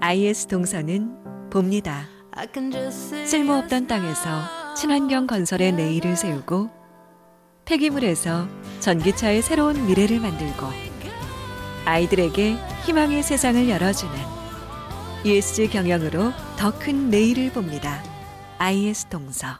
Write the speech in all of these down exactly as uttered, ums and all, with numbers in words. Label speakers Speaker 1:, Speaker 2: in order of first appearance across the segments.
Speaker 1: 아이에스 동서는 봅니다. 쓸모없던 땅에서 친환경 건설의 내일을 세우고 폐기물에서 전기차의 새로운 미래를 만들고 아이들에게 희망의 세상을 열어주는 이에스지 경영으로 더 큰 내일을 봅니다. 아이에스 동서.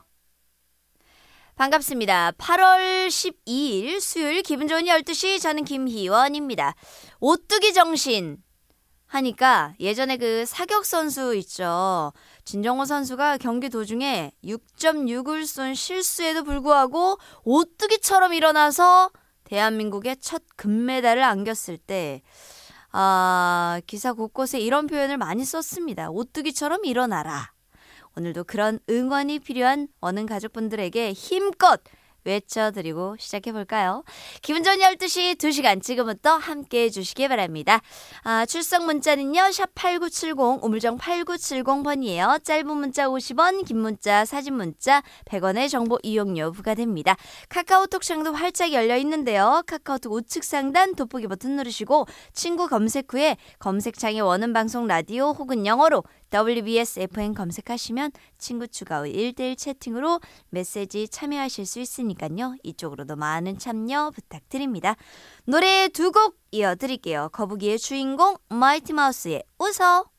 Speaker 2: 반갑습니다. 팔월 십이일 수요일 기분 좋은 열두 시 저는 김희원입니다. 오뚜기 정신 하니까 예전에 그 사격 선수 있죠. 진정호 선수가 경기 도중에 육 점 육을 쏜 실수에도 불구하고 오뚜기처럼 일어나서 대한민국의 첫 금메달을 안겼을 때 아, 기사 곳곳에 이런 표현을 많이 썼습니다. 오뚜기처럼 일어나라. 오늘도 그런 응원이 필요한 어느 가족분들에게 힘껏 외쳐드리고 시작해볼까요? 기분 좋은 열두 시 두 시간 지금부터 함께해 주시기 바랍니다. 아, 출석 문자는요. 샵 팔구칠공 우물정 팔구칠공 번이에요. 짧은 문자 오십 원, 긴 문자 사진 문자 백 원의 정보 이용료 부과됩니다. 카카오톡 창도 활짝 열려 있는데요. 카카오톡 우측 상단 돋보기 버튼 누르시고 친구 검색 후에 검색창에 원하는 방송 라디오 혹은 영어로 더블유비에스 에프엠 검색하시면 친구 추가 후 일 대일 채팅으로 메시지 참여하실 수 있으니까요. 이쪽으로도 많은 참여 부탁드립니다. 노래 두 곡 이어드릴게요. 거북이의 주인공 마이티 마우스의 웃어.